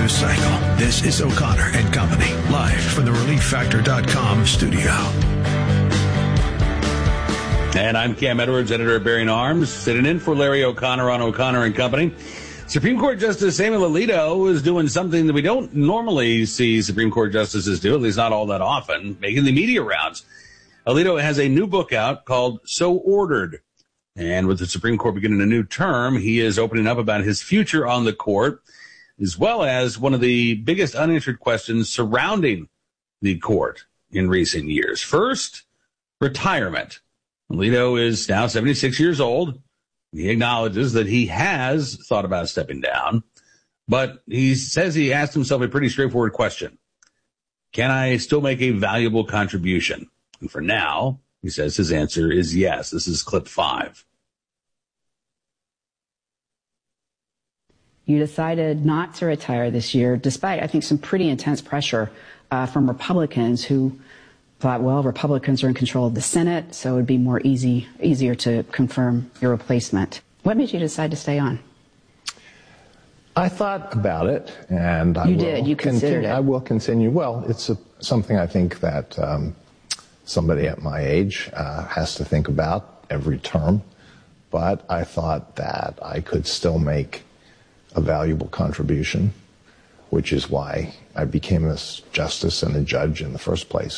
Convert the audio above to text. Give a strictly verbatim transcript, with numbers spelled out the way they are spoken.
news cycle. This is O'Connor and Company, live from the relief factor dot com studio. And I'm Cam Edwards, editor of Bearing Arms, sitting in for Larry O'Connor on O'Connor and Company. Supreme Court Justice Samuel Alito is doing something that we don't normally see Supreme Court justices do, at least not all that often, making the media rounds. Alito has a new book out called So Ordered. And with the Supreme Court beginning a new term, he is opening up about his future on the court, as well as one of the biggest unanswered questions surrounding the court in recent years. First, retirement. Alito is now seventy-six years old. He acknowledges that he has thought about stepping down, but he says he asked himself a pretty straightforward question. Can I still make a valuable contribution? And for now, he says his answer is yes. This is clip five. You decided not to retire this year, despite, I think, some pretty intense pressure uh, from Republicans who thought, well, Republicans are in control of the Senate, so it would be more easy, easier to confirm your replacement. What made you decide to stay on? I thought about it, and I you will did. You considered continue, it. I will continue. Well, it's a, something I think that um, somebody at my age uh, has to think about every term. But I thought that I could still make a valuable contribution, which is why I became a justice and a judge in the first place.